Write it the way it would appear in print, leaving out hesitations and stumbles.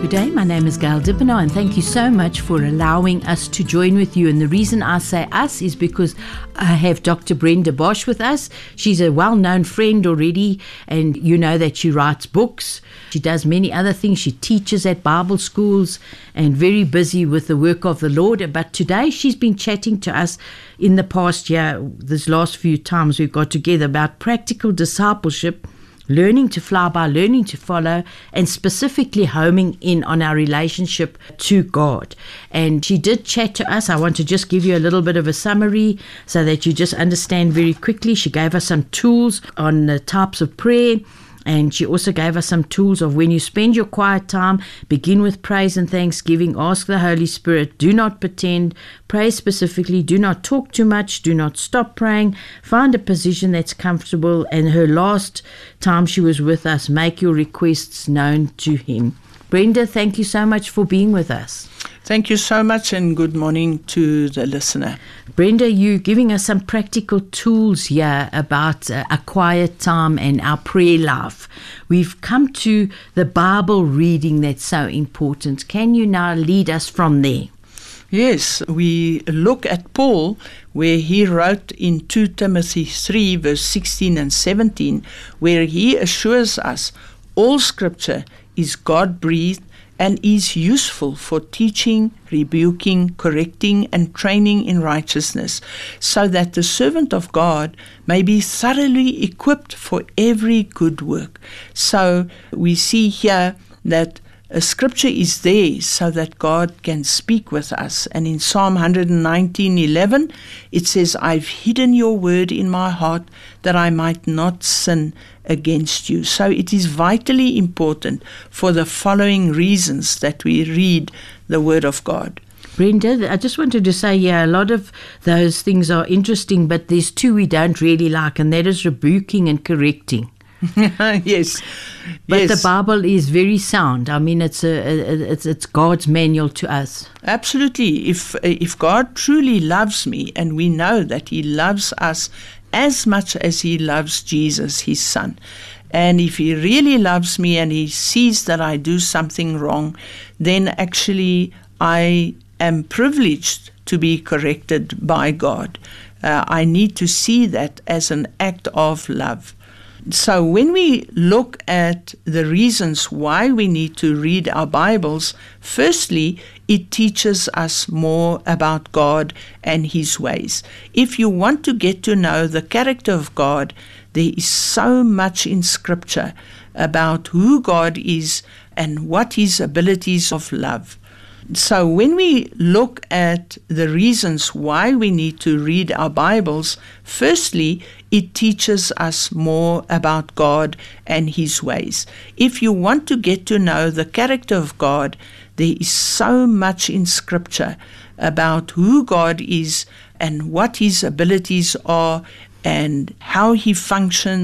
Good day, my name is Gail Dippino, and thank you so much for allowing us to join with you. And the reason I say us is because I have Dr. Brenda Bosch with us. She's a well-known friend already, and you know that she writes books. She does many other things. She teaches at Bible schools and very busy with the work of the Lord. But today she's been chatting to us in the past year, this last few times we've got together, about practical discipleship, learning to fly by, learning to follow, and specifically homing in on our relationship to God. And she did chat to us. I want to just give you a little bit of a summary so that you just understand very quickly. She gave us some tools on the types of prayer, and she also gave us some tools of when you spend your quiet time, begin with praise and thanksgiving, ask the Holy Spirit, do not pretend, pray specifically, do not talk too much, do not stop praying, find a position that's comfortable, and her last time she was with us, make your requests known to Him. Brenda, thank you so much for being with us. Thank you so much, and good morning to the listener. Brenda, you giving us some practical tools here about a quiet time and our prayer life. We've come to the Bible reading that's so important. Can you now lead us from there? Yes, we look at Paul, where he wrote in 2 Timothy 3, verse 16 and 17, where he assures us all Scripture is God-breathed and is useful for teaching, rebuking, correcting, and training in righteousness, so that the servant of God may be thoroughly equipped for every good work. So we see here that a Scripture is there so that God can speak with us. And in Psalm 119:11, it says, I've hidden your word in my heart that I might not sin against you. So it is vitally important for the following reasons that we read the word of God. Brenda, I just wanted to say, a lot of those things are interesting, but there's two we don't really like, and that is rebuking and correcting. Yes. But yes. The Bible is very sound. I mean, it's God's manual to us. Absolutely. If God truly loves me, and we know that He loves us as much as He loves Jesus, His Son, and if He really loves me and He sees that I do something wrong, then actually I am privileged to be corrected by God. I need to see that as an act of love. So when we look at the reasons why we need to read our Bibles, firstly, it teaches us more about God and His ways. If you want to get to know the character of God, there is so much in Scripture about who God is and what His abilities of love. So when we look at the reasons why we need to read our Bibles, firstly, it teaches us more about God and His ways. If you want to get to know the character of God, there is so much in Scripture about who God is and what His abilities are and how He functions